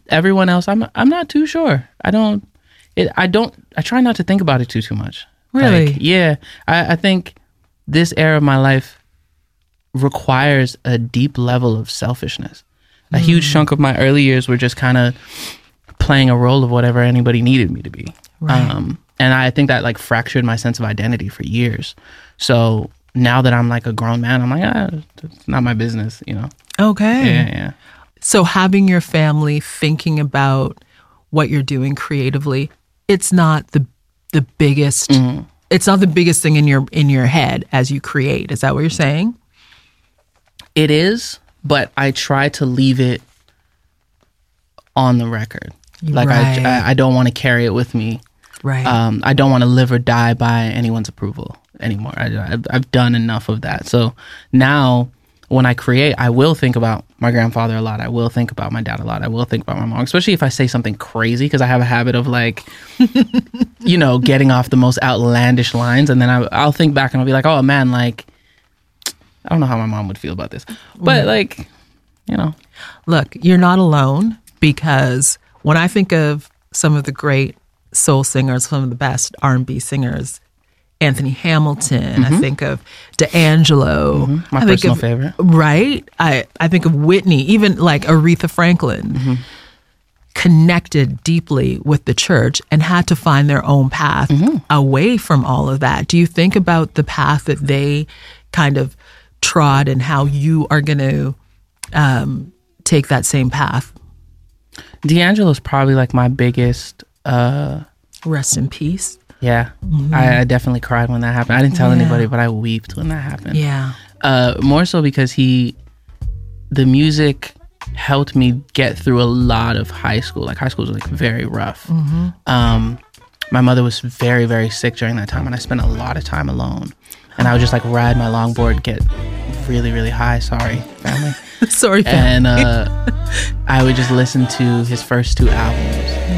everyone else, I'm not too sure. I try not to think about it too much. Really? Like, yeah. I think this era of my life requires a deep level of selfishness. A huge chunk of my early years were just kind of playing a role of whatever anybody needed me to be. Right. And I think that like fractured my sense of identity for years. So now that I'm like a grown man, I'm like, it's not my business, you know? Okay. Yeah. So having your family thinking about what you're doing creatively, it's not the biggest, it's not the biggest thing in your head as you create. Is that what you're saying? It is, but I try to leave it on the record. Like Right. I don't want to carry it with me. Right. I don't want to live or die by anyone's approval anymore. I've done enough of that. So now when I create, I will think about my grandfather a lot. I will think about my dad a lot. I will think about my mom, especially if I say something crazy, because I have a habit of like, you know, getting off the most outlandish lines. And then I'll think back and I'll be like, oh man, like, I don't know how my mom would feel about this. But like, you know. Look, you're not alone, because when I think of some of the great soul singers, some of the best R&B singers, Anthony Hamilton, I think of D'Angelo. My I think personal of, favorite. Right? I think of Whitney, even like Aretha Franklin, connected deeply with the church and had to find their own path away from all of that. Do you think about the path that they kind of trod and how you are going to take that same path? D'Angelo's probably like my biggest... Rest in peace. Yeah, I definitely cried when that happened. I didn't tell anybody, but I wept when that happened. Yeah. More so because the music helped me get through a lot of high school. Like high school was like very rough. My mother was very, very sick during that time, and I spent a lot of time alone. And I would just like ride my longboard, get really, really high. Sorry, family. Sorry, family. And I would just listen to his first 2 albums.